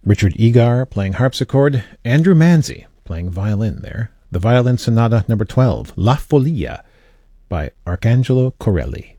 Richard Egar playing harpsichord, Andrew Manzi playing violin there. The Violin Sonata number 12, La Folia by Arcangelo Corelli.